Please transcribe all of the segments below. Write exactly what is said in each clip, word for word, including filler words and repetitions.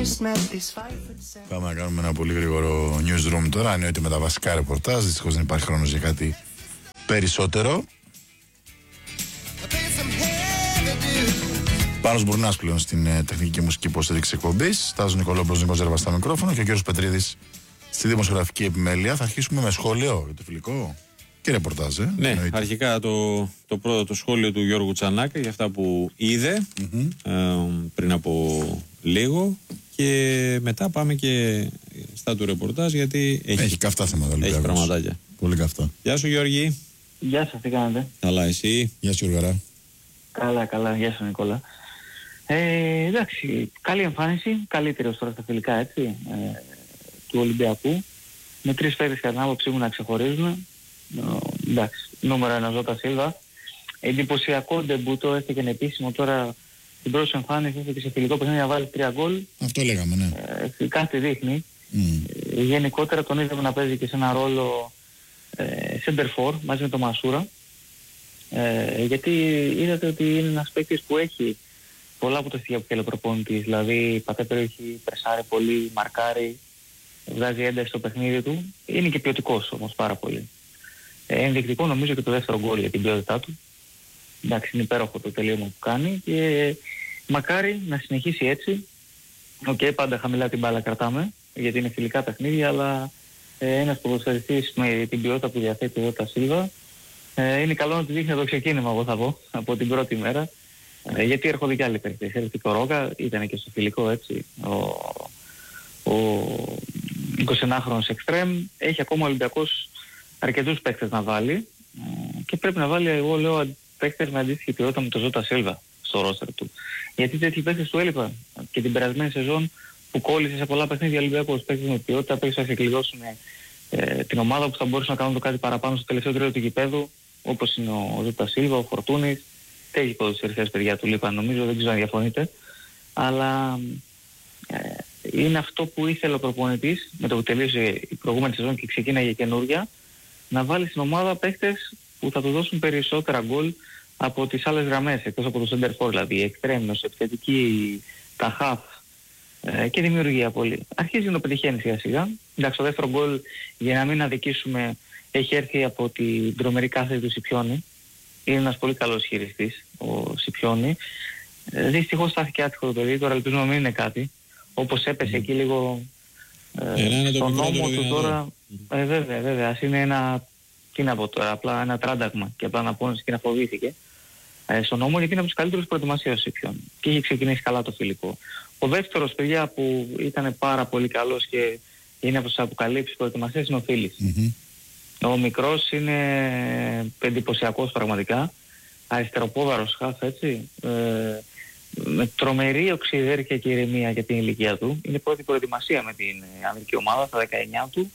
Πάμε να κάνουμε ένα πολύ γρήγορο newsroom τώρα. Εννοείται με τα βασικά ρεπορτάζ. Δυστυχώς δεν υπάρχει χρόνος για κάτι περισσότερο. Πάνος Μπουρνάς πλέον στην ε, τεχνική μουσική υποστήριξη εκπομπής. Στάζος Νικολόπουλος, Νίκος Ζέρβας στα μικρόφωνα και ο κύριος Πετρίδης στη δημοσιογραφική επιμέλεια. Θα αρχίσουμε με σχόλιο για το φιλικό και ρεπορτάζ. Ε, ναι, εννοείται. Αρχικά το, το πρώτο το σχόλιο του Γιώργου Τσανάκα για αυτά που είδε mm-hmm. ε, πριν από λίγο. Και μετά πάμε και στα του ρεπορτάζ γιατί έχει, έχει καυτά θέματα. Έχει πραγματάκια. Πολύ καυτά. Γεια σου Γιώργη. Γεια σας, τι κάνετε? Καλά, εσύ? Γεια σου Γιώργαρα. Καλά, καλά, γεια σου Νικόλα. Ε, εντάξει, καλή εμφάνιση, καλύτερος τώρα στα φιλικά, έτσι, ε, του Ολυμπιακού. Με τρεις παίκτες κατά την άποψή μου να ξεχωρίζουν. Ε, εντάξει, νούμερο ένα Ζώτα Σίλβα. Εντυπωσιακό ντεμπούτο, έφτιαξε και επίσημο τώρα την πρώτη εμφάνιση, έφτιαξε σε φιλικό παιχνίδι να βάλει τρία γκολ. Αυτό λέγαμε, ναι. Ε, κάτι δείχνει. Mm. Ε, γενικότερα τον είδαμε να παίζει και σε ένα ρόλο ε, center for μαζί με τον Μασούρα. Ε, γιατί είδατε ότι είναι ένας παίκτης που έχει πολλά από τα στοιχεία που θέλει ο προπονητής, δηλαδή πατέ περιοχή, πρεσάρει πολύ, μαρκάρει, βγάζει ένταση στο παιχνίδι του, είναι και ποιοτικός όμως πάρα πολύ. Ε, ενδεικτικό νομίζω και το δεύτερο γκολ για την ποιότητά του. Εντάξει, είναι υπέροχο το τελείωμα που κάνει και μακάρι να συνεχίσει έτσι. Οκ, okay, πάντα χαμηλά την μπάλα κρατάμε, γιατί είναι φιλικά παιχνίδια, αλλά ε, ένας ποδοσφαιριστής με την ποιότητα που διαθέτει εδώ τα Σίλβα, Ε, είναι καλό να τη δείχνει το ξεκίνημα, εγώ θα πω, από την πρώτη μέρα. Ε, γιατί έρχονται και άλλοι παίκτες. Έρχεται και ο Ρόγκα, ήταν και στο φιλικό, έτσι. Ο, ο εικοσιενάχρονος εξτρέμ. Έχει ακόμα ο Ολυμπιακός αρκετούς παίκτες να βάλει. Ε, και πρέπει να βάλει, εγώ λέω, παίκτες με αντίστοιχη ποιότητα με τον Ζώτα Σίλβα στο ρόστερ του. Γιατί τέτοιοι παίκτες του έλειπαν. Και την περασμένη σεζόν που κόλλησε σε πολλά παιχνίδια Ολυμπιακός. Παίκτες με ποιότητα, παίκτες θα ξεκλειδώσουν ε, την ομάδα που θα μπορούσαν να κάνουν το κάτι παραπάνω στο τελευταίο τρίτο του γηπέδου. Όπως είναι ο Ζώτα Σίλβα, ο Φορτούνης, τέτοιοι ποδοσφαιριστές παιδιά του λείπαν νομίζω, δεν ξέρω αν διαφωνείτε. Αλλά ε, είναι αυτό που ήθελε ο προπονητής με το που τελείωσε η προηγούμενη σεζόν και ξεκίναγε καινούργια, να βάλει στην ομάδα παίχτες που θα του δώσουν περισσότερα γκολ από τις άλλες γραμμές, εκτός από το center for, δηλαδή εξτρέμιος, επιθετική, τα half ε, και δημιουργία πολύ. Αρχίζει να το πετυχαίνει σιγά σιγά. Εντάξει, το δεύτερο γκολ, για να μην αδικήσουμε, έχει έρθει από την τρομερή κάθετη του Σιπιώνη. Είναι ένας πολύ καλός χειριστής ο Σιπιώνη. Ε, δυστυχώς στάθηκε άτυχο το παιδί, τώρα ελπίζουμε να μην είναι κάτι. Όπως έπεσε mm. εκεί λίγο ε, ε, στον νόμο του τώρα. Ε, βέβαια, βέβαια, ας είναι ένα, τι να πω τώρα, απλά ένα τράνταγμα και απλά να πόνεσε και να φοβήθηκε. Ε, στον νόμο γιατί είναι από τους καλύτερους προετοιμασίες ο Σιπιώνη. Και είχε ξεκινήσει καλά το φιλικό. Ο δεύτερος, παιδιά, που ήταν πάρα πολύ καλός και είναι από τους αποκαλύψεις προετοιμασίες είναι ο Φίλης. Mm-hmm. Ο μικρός είναι εντυπωσιακός πραγματικά, αριστεροπόδαρος χαφ, έτσι, ε, με τρομερή οξυδέρκεια και ηρεμία για την ηλικία του. Είναι πρώτη προετοιμασία με την αμερική ομάδα, στα δεκαεννιά του.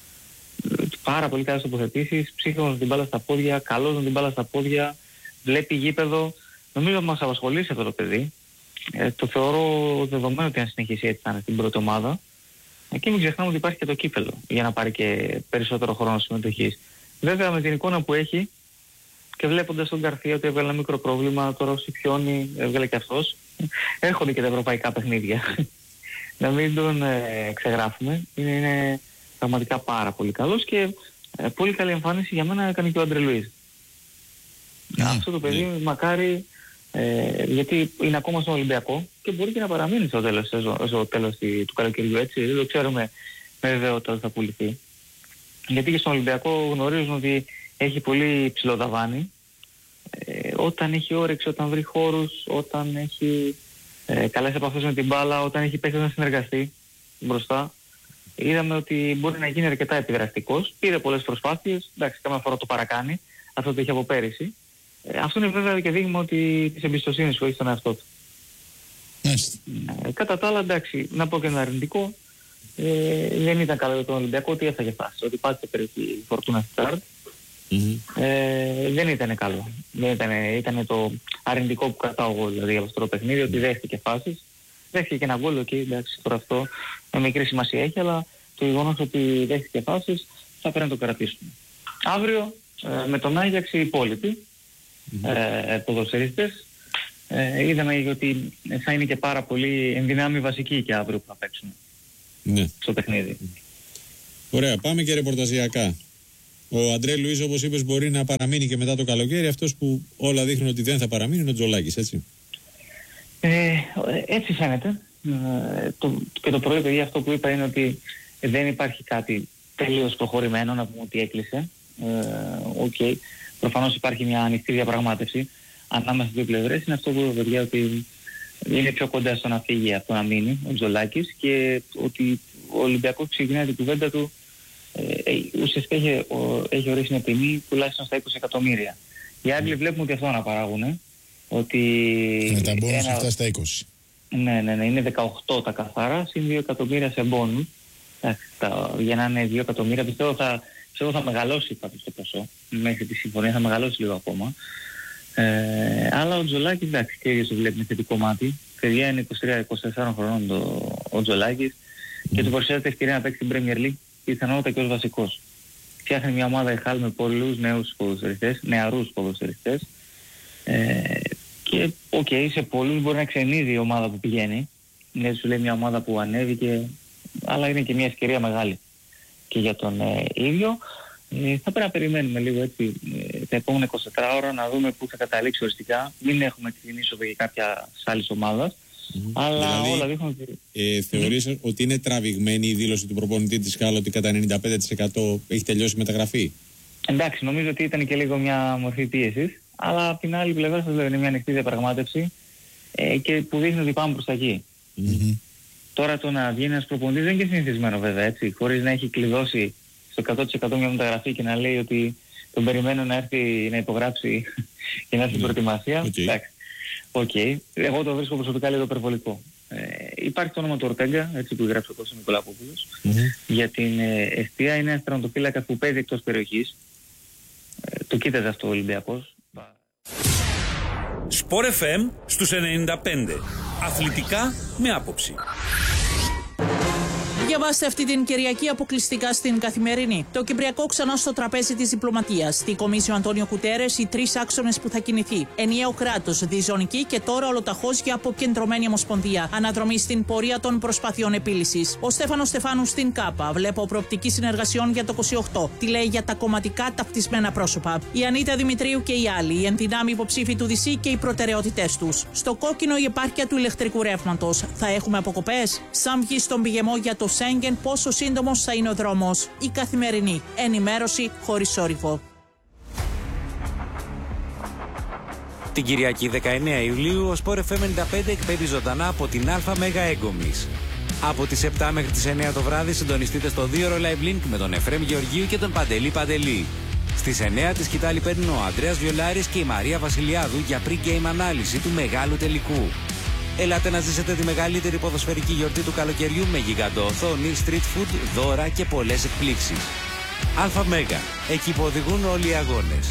Ε, πάρα πολύ καλές τοποθετήσεις, ψύχρονος την μπάλα στα πόδια, καλός με την μπάλα στα πόδια, βλέπει γήπεδο. Νομίζω ότι μας απασχολήσει αυτό το παιδί. Ε, το θεωρώ δεδομένο ότι αν συνεχίσει έτσι θα είναι στην πρώτη ομάδα. Και μην ξεχνάμε ότι υπάρχει και το κύπελλο για να πάρει και περισσότερο χρόνο συμμετοχής. Βέβαια με την εικόνα που έχει και βλέποντας τον Γκαρθία ότι έβγαλε ένα μικρό πρόβλημα, τώρα ο Σιπιώνη έβγαλε και αυτός, έρχονται και τα ευρωπαϊκά παιχνίδια. Να μην τον ε, ξεγράφουμε. Είναι, είναι πραγματικά πάρα πολύ καλός και ε, πολύ καλή εμφάνιση για μένα έκανε και ο Άντρε Λουίζ. Yeah, αυτό το παιδί yeah. μακάρι, ε, γιατί είναι ακόμα στον Ολυμπιακό και μπορεί και να παραμείνει στο τέλος, στο τέλος του καλοκαιριού, έτσι, δεν το ξέρουμε με βεβαιότητα ότι θα πουληθεί. Γιατί και στον Ολυμπιακό γνωρίζουν ότι έχει πολύ ψηλό ταβάνι, ε, όταν έχει όρεξη, όταν βρει χώρους, όταν έχει ε, καλές επαφές με την μπάλα, όταν έχει παίξει να συνεργαστεί μπροστά. Είδαμε ότι μπορεί να γίνει αρκετά επιδραστικός, πήρε πολλές προσπάθειες, εντάξει, καμιά φορά το παρακάνει, αυτό το είχε από πέρυσι. Ε, αυτό είναι βέβαια και δείγμα ότι της εμπιστοσύνης που έχει στον εαυτό του. Yes. Ε, κατά τα άλλα, εντάξει, να πω και ένα αρνητικό, ε, δεν ήταν καλό για τον Ολυμπιακό ότι έφταγε φάση, ότι πάτησε περιοχή η Φορτούνα Στάρτ. Mm-hmm. Ε, δεν ήταν καλό. Δεν ήταν, ήταν το αρνητικό που κρατάω εγώ δηλαδή από αυτό το παιχνίδι, ότι δέχτηκε φάσεις. Δέχτηκε και ένα γκολ, okay, εντάξει, τώρα αυτό με μικρή σημασία έχει, αλλά το γεγονός ότι δέχτηκε φάσεις θα πρέπει να το κρατήσουμε. Αύριο ε, με τον Άγιαξ οι υπόλοιποι mm-hmm. ε, ποδοσφαιριστές ε, είδαμε ότι θα είναι και πάρα πολύ ενδυνάμει βασική και αύριο που θα παίξουν ναι. στο παιχνίδι. Ωραία, πάμε και ρεπορταζιακά. Ο Αντρέ Λουίζ, όπως είπες, μπορεί να παραμείνει και μετά το καλοκαίρι. Αυτός που όλα δείχνουν ότι δεν θα παραμείνει είναι ο Τζολάκης, έτσι. Ε, έτσι φαίνεται. Ε, το, και το πρωί, παιδί, αυτό που είπα είναι ότι δεν υπάρχει κάτι τελείως προχωρημένο, να πούμε ότι έκλεισε. Οκ. Ε, okay. Προφανώς υπάρχει μια ανοιχτή διαπραγμάτευση ανάμεσα στις δύο πλευρές. Είναι αυτό που είπα, παιδιά, ότι είναι πιο κοντά στο να φύγει αυτό να μείνει ο Τζολάκης και ότι ο Ολυμπιακός ξεκινάει την κουβέντα του. Ε, ουσιαστικά έχει, ο, έχει ορίσει μια τιμή τουλάχιστον στα είκοσι εκατομμύρια. Οι Άγγλοι βλέπουμε ότι αυτό να παράγουν. Ότι με τα μπόνους αυτά στα είκοσι. Ναι, ναι, ναι, είναι δεκαοκτώ τα καθαρά, συν δύο εκατομμύρια σε μπόνους. Για να είναι δύο εκατομμύρια, πιστεύω θα, πιστεύω θα μεγαλώσει πάντως το ποσό. Μέχρι τη συμφωνία θα μεγαλώσει λίγο ακόμα. Ε, αλλά ο Τζολάκης, εντάξει, και ίδιος το βλέπει με θετικό μάτι. Παιδιά είναι είκοσι τρία είκοσι τέσσερα χρονών το, ο Τζολάκης mm. και του παρουσιάζεται ευκαιρία να παίξει την Premier League, πιθανότατα και ως βασικός. Φτιάχνει μια ομάδα η Χάλ με πολλούς νέους ποδοσφαιριστές, νεαρούς ποδοσφαιριστές. Ε, και οκ, okay, σε πολλούς μπορεί να ξενίζει η ομάδα που πηγαίνει. Ναι, σου λέει μια ομάδα που ανέβηκε, αλλά είναι και μια ευκαιρία μεγάλη και για τον ε, ίδιο. Ε, θα πρέπει να περιμένουμε λίγο έτσι ε, τα επόμενα είκοσι τέσσερις ώρα να δούμε πού θα καταλήξει οριστικά. Μην έχουμε την είσοδο για κάποια άλλη ομάδα. Mm-hmm. Αλλά δηλαδή, όλα δείχνουν ότι. Ε, θεωρείς mm-hmm. ότι είναι τραβηγμένη η δήλωση του προπονητή της Χάλ ότι κατά ενενήντα πέντε τοις εκατό έχει τελειώσει η μεταγραφή? Εντάξει, νομίζω ότι ήταν και λίγο μια μορφή πίεσης. Αλλά από την άλλη πλευρά σας λέω είναι μια ανοιχτή διαπραγμάτευση ε, και που δείχνει ότι πάμε προς τα εκεί. Mm-hmm. Τώρα το να βγει ένας προπονητής δεν είναι και συνηθισμένο βέβαια, έτσι, χωρίς να έχει κλειδώσει στο εκατό τοις εκατό μια μεταγραφή και να λέει ότι τον περιμένω να έρθει να υπογράψει και να έρθει στην προετοιμασία. Okay. Εντάξει. Οκ. Okay. Εγώ το βρίσκω προσωπικά λίγο υπερβολικό. Ε, υπάρχει το όνομα του Ορτέγκα, έτσι που γράψει ο Κώστας Νικολακόπουλος. Mm-hmm. Για την ε, εστία είναι ένας τερματοφύλακας που παίζει εκτός περιοχής. Ε, το κοίταζε αυτό ο Ολυμπιακός. Σπορ εφ εμ στους ενενήντα πέντε. Αθλητικά με άποψη. Διαβάστε αυτή την Κυριακή αποκλειστικά στην Καθημερινή. Το Κυπριακό ξανά στο τραπέζι της διπλωματίας. Τι κομίσει ο Αντώνιο Κουτέρες, οι τρεις άξονες που θα κινηθεί. Ενιαίο κράτος, διζωνική και τώρα ολοταχώς για αποκεντρωμένη ομοσπονδία. Αναδρομή στην πορεία των προσπαθειών επίλυσης. Ο Στέφανος Στεφάνου στην ΚΑΠΑ. Βλέπω προοπτική συνεργασιών για το είκοσι οκτώ. Τι λέει για τα κομματικά ταυτισμένα πρόσωπα. Η Ανίτα Δημητρίου και οι άλλοι. Οι ενδυνάμοι υποψήφοι του ΔΥΣΥ και οι προτεραιότητές τους. Στο κόκκινο η επάρκεια του ηλεκτρικού ρεύματος. Θα έχουμε αποκοπές. Σαν βγει στον πηγεμό για το Σέγγεν, πόσο σύντομος θα είναι ο δρόμος. Η Καθημερινή. Ενημέρωση χωρίς σόρυβο. Την Κυριακή δεκαεννέα Ιουλίου ο Σπορ εφ εμ ενενήντα πέντε εκπέμπει ζωντανά από την Α Μέγα Έγκομης. Από τις επτά μέχρι τις εννέα το βράδυ συντονιστείτε στο δύο ώρο Live Link με τον Εφρέμ Γεωργίου και τον Παντελή Παντελή. Στις εννέα τη σκητάλη παίρνουν ο Ανδρέας Βιολάρης και η Μαρία Βασιλιάδου για pre-game ανάλυση του μεγάλου τελικού. Ελάτε να ζήσετε τη μεγαλύτερη ποδοσφαιρική γιορτή του καλοκαιριού με γιγαντοοθόνη, street food, δώρα και πολλές εκπλήξεις. Α Μέγα, εκεί που οδηγούν όλοι οι αγώνες.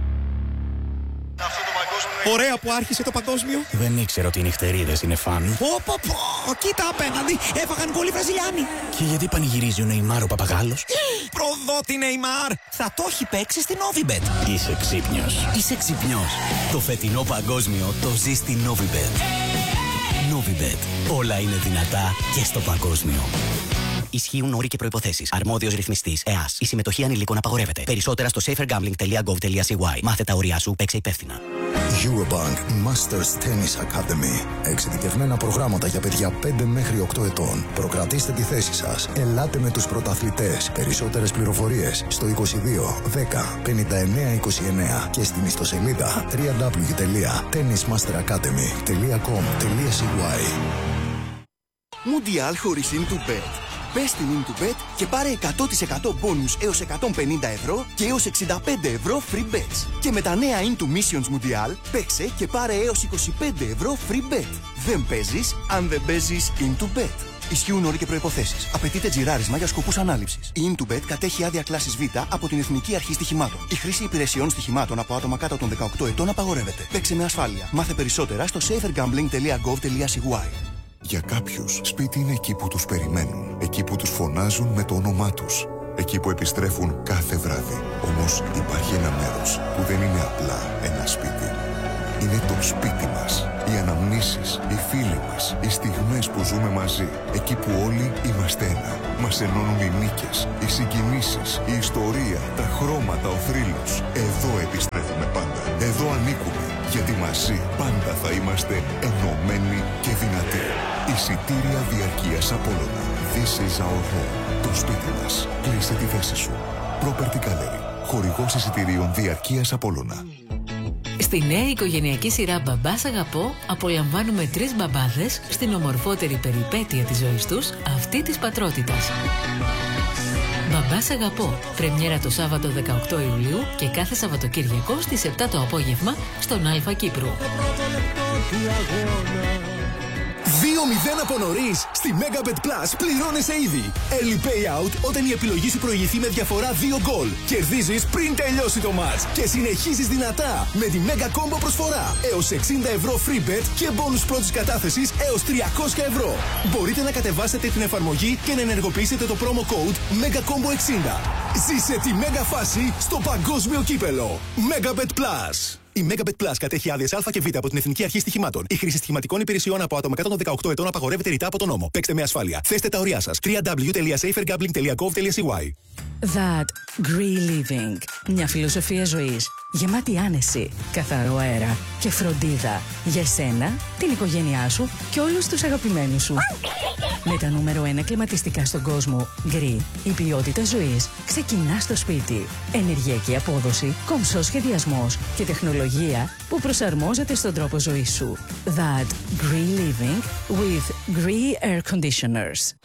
Ωραία που άρχισε το παγκόσμιο. Δεν ήξερα ότι οι νυχτερίδες είναι φαν. Πω πω πω, κοίτα απέναντι, έφαγαν γκολ οι Βραζιλιάνοι. Και γιατί πανηγυρίζει ο Νεϊμάρ ο Παπαγάλος? Προδότη Νεϊμάρ, θα το έχει παίξει στην Novibet. Είσαι ξύπνιος. Είσαι ξυπνιός. Το φετινό παγκόσμιο το ζει στην Novibet. Novibet. Όλα είναι δυνατά και στο παγκόσμιο. Ισχύουν όροι και προϋποθέσεις. Αρμόδιος ρυθμιστής ΕΑΣ. Η συμμετοχή ανηλίκων απαγορεύεται. Περισσότερα στο safer gambling τελεία gov τελεία c y. Μάθε τα όρια σου, παίξε υπεύθυνα. Eurobank Masters Tennis Academy. Εξειδικευμένα προγράμματα για παιδιά πέντε μέχρι οκτώ ετών. Προκρατήστε τη θέση σας. Ελάτε με τους πρωταθλητές. Περισσότερες πληροφορίες στο είκοσι δύο δέκα πενήντα εννέα είκοσι εννέα και στην ιστοσελίδα double-u double-u double-u τελεία tennis master academy τελεία com τελεία c y. Μουντιάλ χωρίς InToBet. Μπες στην InToBet και πάρε εκατό τοις εκατό μπόνους έως εκατόν πενήντα ευρώ και έως εξήντα πέντε ευρώ free bets. Και με τα νέα Into Missions Mundial παίξε και πάρε έως είκοσι πέντε ευρώ free bet. Δεν παίζεις αν δεν παίζεις InToBet. Ισχύουν όροι και προϋποθέσεις. Απαιτείται τζιράρισμα για σκοπούς ανάληψης. Η InToBet κατέχει άδεια κλάσης Β από την Εθνική Αρχή Στοιχημάτων. Η χρήση υπηρεσιών στοιχημάτων από άτομα κάτω των δεκαοκτώ ετών απαγορεύεται. Παίξε με ασφάλεια. Μάθε περισσότερα στο safer gambling τελεία gov τελεία c y. Για κάποιους, σπίτι είναι εκεί που τους περιμένουν, εκεί που τους φωνάζουν με το όνομά τους, εκεί που επιστρέφουν κάθε βράδυ. Όμως υπάρχει ένα μέρος που δεν είναι απλά ένα σπίτι. είναι το σπίτι μας. Οι αναμνήσεις, οι φίλοι μας, οι στιγμές που ζούμε μαζί. Εκεί που όλοι είμαστε ένα. Μας ενώνουν οι νίκες, οι συγκινήσεις, η ιστορία, τα χρώματα, ο θρύλος. Εδώ επιστρέφουμε πάντα. Εδώ ανήκουμε. Γιατί μαζί πάντα θα είμαστε ενωμένοι και δυνατοί. Εισιτήρια διαρκείας Απόλλωνα. This is our home. Το σπίτι μας. Κλείσε τη θέση σου. Property Gallery. Χορηγός εισιτηρίων διαρκείας Απόλλωνα. Στη νέα οικογενειακή σειρά «Μπαμπάς Αγαπώ» απολαμβάνουμε τρεις μπαμπάδες στην ομορφότερη περιπέτεια της ζωής τους, αυτή της πατρότητας. «Μπαμπάς Αγαπώ», πρεμιέρα το Σάββατο δεκαοκτώ Ιουλίου και κάθε Σαββατοκύριακο στις επτά το απόγευμα στον Αλφα Κύπρου. δύο μηδέν από νωρίς. Στη Megabet Plus πληρώνεσαι ήδη. Early payout όταν η επιλογή σου προηγηθεί με διαφορά δύο γκολ. Κερδίζεις πριν τελειώσει το μάτς. Και συνεχίζεις δυνατά με τη Mega Combo προσφορά. Έως εξήντα ευρώ free bet και bonus πρώτης κατάθεσης έως τριακόσια ευρώ. Μπορείτε να κατεβάσετε την εφαρμογή και να ενεργοποιήσετε το promo code Mega Combo εξήντα. Ζήσε τη Mega φάση στο παγκόσμιο κύπελο. Megabet Plus. Η Megabet Plus κατέχει άδειες Α και Β από την Εθνική Αρχή Στοιχημάτων. Η χρήση στοιχηματικών υπηρεσιών από άτομα κάτω των δεκαοκτώ ετών απαγορεύεται ρητά από τον νόμο. Παίξτε με ασφάλεια. Θέστε τα ωριά σας. double-u double-u double-u τελεία safer gambling τελεία gov τελεία c y. That Green Living. Μια φιλοσοφία ζωής γεμάτη άνεση, καθαρό αέρα και φροντίδα για σένα, την οικογένειά σου και όλους τους αγαπημένους σου. Με τα νούμερο ένα κλιματιστικά στον κόσμο, Green, η ποιότητα ζωής ξεκινά στο σπίτι. Ενεργειακή απόδοση, κομψός σχεδιασμός και τεχνολογία που προσαρμόζεται στον τρόπο ζωής σου. That Green Living with Green Air Conditioners.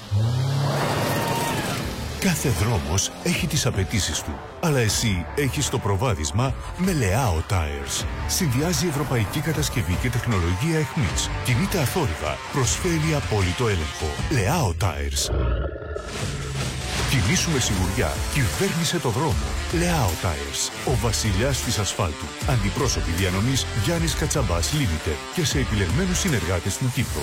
Κάθε δρόμος έχει τις απαιτήσεις του, αλλά εσύ έχεις το προβάδισμα με Leao Tires. Συνδυάζει ευρωπαϊκή κατασκευή και τεχνολογία εχμής. Κινείται αθόρυβα, προσφέρει απόλυτο έλεγχο. Leao Tires. Κινήσου με σιγουριά, κυβέρνησε το δρόμο. Leao Tires, ο βασιλιάς της ασφάλτου. Αντιπρόσωποι διανομής Γιάννης Κατσαμπάς Limited και σε επιλεγμένους συνεργάτες στην Κύπρο.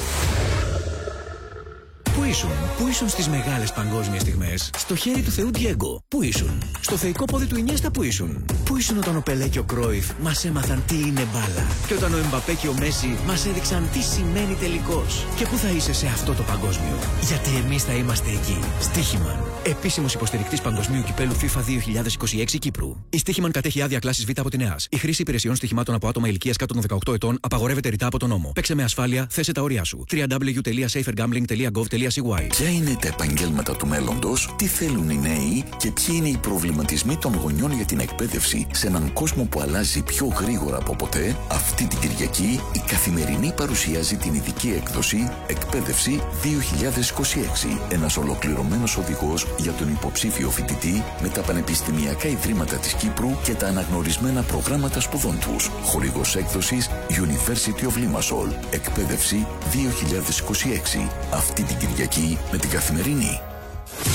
Πού ήσουν, πού ήσουν στις μεγάλες παγκόσμιες στιγμές? Στο χέρι του Θεού Διέγκο. Πού ήσουν? Στο θεϊκό πόδι του Ινιέστα. Πού ήσουν? Πού ήσουν όταν ο Πελέ και ο Κρόιφ μας έμαθαν τι είναι μπάλα? Και όταν ο Εμπαπέ και ο Μέση μας έδειξαν τι σημαίνει τελικός? Και πού θα είσαι σε αυτό το παγκόσμιο? Γιατί εμείς θα είμαστε εκεί. Στίχημαν. Επίσημος υποστηρικτής Παγκοσμίου Κυπέλου FIFA δύο χιλιάδες είκοσι έξι Κύπρου. Η Στίχημαν κατέχει άδεια κλάσης Β από την ΕΑΣ. Η χρήση υπηρεσιών στοιχημάτων από άτομα ηλικίας κάτω των δεκαοκτώ ετών απαγορεύεται ρητά από τον νόμο. Παίξε με ασφάλεια, θέσε τα ωριά σου. double-u double-u double-u τελεία safer gambling τελεία gov τελεία c y. Ποια είναι τα επαγγέλματα του μέλλοντος, τι θέλουν οι νέοι και ποιοι είναι οι προβληματισμοί των γονιών για την εκπαίδευση σε έναν κόσμο που αλλάζει πιο γρήγορα από ποτέ? Αυτή την Κυριακή η Καθημερινή παρουσιάζει την ειδική έκδοση Εκπαίδευση δύο χιλιάδες είκοσι έξι. Ένας ολοκληρωμένος οδηγός για τον υποψήφιο φοιτητή με τα πανεπιστημιακά ιδρύματα της Κύπρου και τα αναγνωρισμένα προγράμματα σπουδών τους. Χορηγός έκδοσης University of Limassol. Εκπαίδευση δύο χιλιάδες είκοσι έξι. Αυτή την Κυριακή με την Καθημερινή.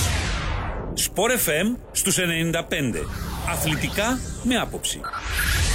Σπορ εφ εμ στους ενενήντα πέντε. Αθλητικά με άποψη.